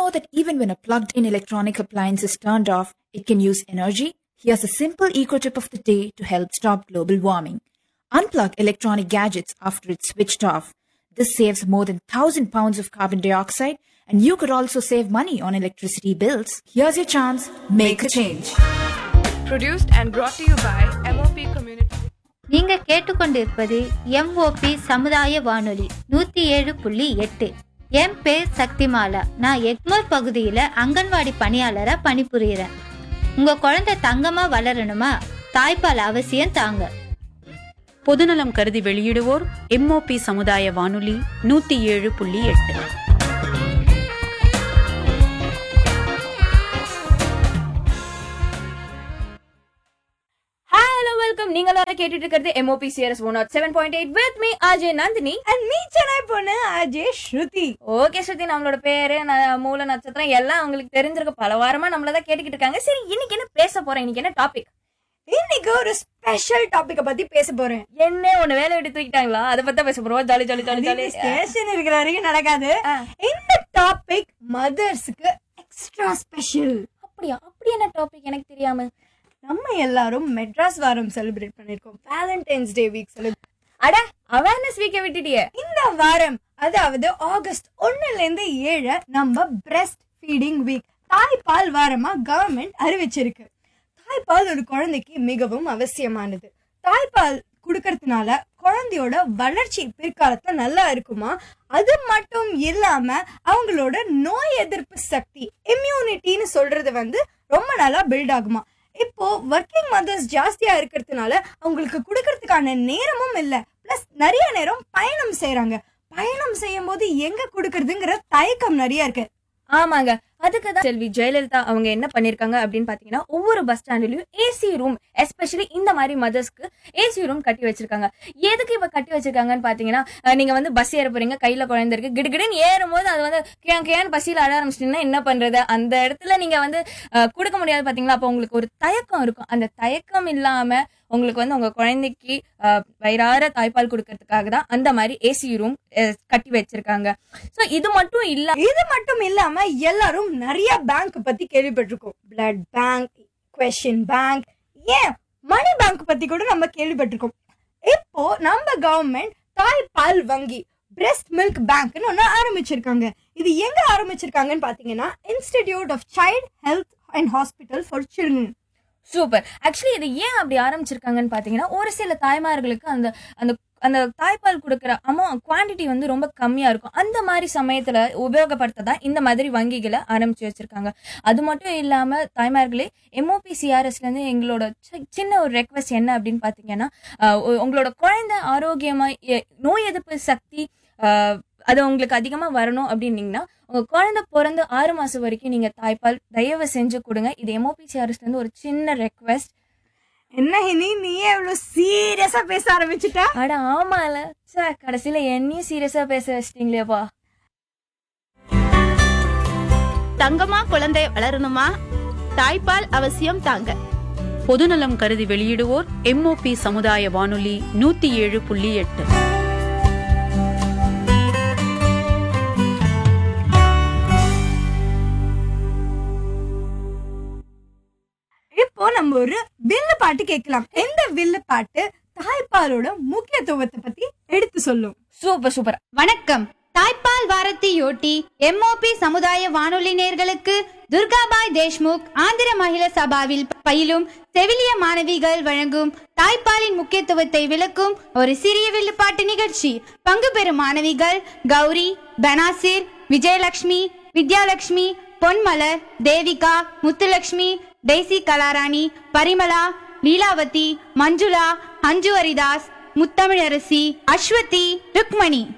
know that even when a plugged-in electronic appliance is turned off, it can use energy? Here's a simple eco-tip of the day to help stop global warming. Unplug electronic gadgets after it's switched off. This saves more than 1,000 pounds of carbon dioxide, and you could also save money on electricity bills. Here's your chance. Make a change. Produced and brought to you by MOP Community. நீங்க கேட்டுக்கொண்டிருப்பது MOP சமுதாய வானொலி 107.8. என் பேர் சக்திமாலா. நான் எக்மோர் பகுதியில அங்கன்வாடி பணியாளரா பணிபுரியறேன். உங்க குழந்தை தங்கமா வளரணுமா? தாய்ப்பால் அவசியம் தாங்க. பொதுநலம் கருதி வெளியிடுவோர் MOP சமுதாய வானொலி 107.8. வெல்கம். நீங்க எல்லாரும் கேட்டுட்டு இருக்கிறது MOP CRS 107.8 with me RJ Nandini and me Chennai பொண்ணு RJ ஸ்ருதி. ஓகே ஸ்ருதி, நம்மளோட பேரு மூல நட்சத்திரம் எல்லாம் உங்களுக்கு தெரிஞ்சிருக்க. பல வாரமா நம்மளதான் கேட்டுக்கிட்டு இருக்காங்க. சரி, இன்னைக்கு என்ன பேச போறேன்? இன்னைக்கு என்ன டாபிக்? இன்னைக்கு ஒரு ஸ்பெஷல் டாபிக்க பத்தி பேச போறேன். என்ன ஒண்ணு வேலை விட்டு தூக்கிட்டாங்களா? அதை பத்தி பேச போறோம். Jolly jolly jolly jolly. Station இருக்கிற வரைக்கும் நடக்காது. இந்த டாபிக் மதர்ஸ்க்கு எக்ஸ்ட்ரா ஸ்பெஷல். அப்படியா? அப்படி என்ன டாபிக் எனக்கு தெரியாம? நம்ம எல்லாரும் மெட்ராஸ் வாரம் செலிப்ரேட் பண்ணிருக்கோம். Valentine's day week celebrate. அட, அவேர்னஸ் வீக்க விட்டுட்டியே. இந்த வாரம், அதாவது ஆகஸ்ட் 1 நம்ம பிரெஸ்ட் ஃபீடிங் வீக், தாய்ப்பால் வாரமா கவர்மெண்ட் அறிவிச்சிருக்கு. தாய்ப்பால் ஒரு குழந்தைக்கு மிகவும் அவசியமானது. தாய்ப்பால் குடுக்கறதுனால குழந்தையோட வளர்ச்சி பிற்காலத்துல நல்லா இருக்குமா? அது மட்டும் இல்லாம அவங்களோட நோய் எதிர்ப்பு சக்தி, இம்யூனிட்டின்னு சொல்றது ரொம்ப நல்லா பில்ட் ஆகுமா. இப்போ ஒர்க்கிங் மதர்ஸ் ஜாஸ்தியா இருக்கிறதுனால அவங்களுக்கு குடுக்கறதுக்கான நேரமும் இல்ல. பிளஸ் நிறைய நேரம் பயணம் செய்யறாங்க. பயணம் செய்யும் போது எங்க குடுக்கறதுங்கிற தயக்கம் நிறைய இருக்கு. ஆமாங்க, அதுக்குதான் செல்வி ஜெயலலிதா அவங்க என்ன பண்ணிருக்காங்க அப்படின்னு பாத்தீங்கன்னா, ஒவ்வொரு பஸ் ஸ்டாண்ட்லயும் ஏசி ரூம், எஸ்பெஷலி இந்த மாதிரி மதர்ஸ்க்கு ஏசி ரூம் கட்டி வச்சிருக்காங்க. எதுக்கு இப்ப கட்டி வச்சிருக்காங்கன்னு பாத்தீங்கன்னா, நீங்க பஸ் ஏற போறீங்க, கையில குழந்தை இருக்கு, கிடுகிடுன்னு ஏறும் போது அது கேன் பஸ்ஸில் அழ ஆரம்பிச்சிட்டீங்கன்னா என்ன பண்றது? அந்த இடத்துல நீங்க கொடுக்க முடியாது பாத்தீங்களா? அப்ப உங்களுக்கு ஒரு தயக்கம் இருக்கும். அந்த தயக்கம் இல்லாம உங்களுக்கு உங்க குழந்தைக்கு வயிறார தாய்ப்பால் கொடுக்கறதுக்காக தான் அந்த மாதிரி ஏசி ரூம் கட்டி வச்சிருக்காங்க. சோ இது மட்டும் இல்லாம எல்லாரும் நிறைய பேங்க் பத்தி கேள்விப்பட்டிருக்கோம். பிளட் பேங்க், குவெஷன் பேங்க், ஏன் மணி பேங்க் பத்தி கூட நம்ம கேள்விப்பட்டிருக்கோம். இப்போ நம்ம கவர்மெண்ட் தாய்ப்பால் வங்கி, பிரெஸ்ட் மில்க் பேங்க்னு ஒன்னு ஆரம்பிச்சிருக்காங்க. இது எங்க ஆரம்பிச்சிருக்காங்கன்னு பாத்தீங்கன்னா, institute of child health and hospital for children. Super. Actually இது ஏன் அப்படி ஆரம்பிச்சிருக்காங்கன்னு பாத்தீங்கன்னா, ஒரு சில தாய்மார்களுக்கு அந்த அந்த அந்த தாய்ப்பால் கொடுக்குற குவான்டிட்டி ரொம்ப கம்மியா இருக்கும். அந்த மாதிரி சமயத்துல உபயோகப்படுத்ததான் இந்த மாதிரி வங்கிகளை ஆரம்பிச்சு வச்சிருக்காங்க. அது மட்டும் இல்லாம தாய்மார்களே, MOP CRSல இருந்து எங்களோட சின்ன ஒரு ரெக்வெஸ்ட் என்ன அப்படின்னு பாத்தீங்கன்னா, உங்களோட குழந்தை ஆரோக்கியமா, நோய் எதிர்ப்பு சக்தி அது உங்களுக்கு அதிகமா வரணும் அப்படின்னீங்கன்னா, உங்க குழந்தை பிறந்து 6 மாசம் வரைக்கும் நீங்க தாய்ப்பால் தயவு செஞ்சு கொடுங்க. இது MOP CRSல இருந்து ஒரு சின்ன ரெக்வெஸ்ட். என்ன நீயே எவ்வளவு சீரியஸா பேச ஆரம்பிச்சுட்டா? அட ஆமால, கடைசியில என்னையும் சீரியஸா பேச வச்சிட்டீங்களேப்பா. தங்கமா குழந்தை வளரணுமா? தாய்ப்பால் அவசியம் தாங்க. பொதுநலம் கருதி வெளியிடுவோர் MOP சமுதாய வானொலி 107.8. இப்போ நம்ம ஒரு வில்லு பாட்டு கேட்கலாம். இந்த வில்லு பாட்டு தாய்ப்பாலோட முக்கியத்துவத்தை பத்தி எடுத்து சொல்லும். Super super. வணக்கம். தாய்ப்பால் வாரத்தையொட்டி MOP சமுதாய வானொலி நேயர்களுக்கு துர்காபாய் தேஷ்முக் ஆந்திர மகிழா சபாவில் பயிலும் செவிலிய மாணவிகள் வழங்கும் தாய்ப்பாலின் முக்கியத்துவத்தை விளக்கும் ஒரு சிறிய வில்லுப்பாட்டு நிகழ்ச்சி. பங்கு பெறும் மாணவிகள் கௌரி, பனாசிர், விஜயலட்சுமி, வித்யாலட்சுமி, பொன்மலர், தேவிகா, முத்துலட்சுமி, டெய்சி கலாராணி, பரிமளா, லீலாவதி, மஞ்சுளா, அஞ்சு ஹரிதாஸ், முத்தமிழரசி, அஸ்வதி, ருக்மணி.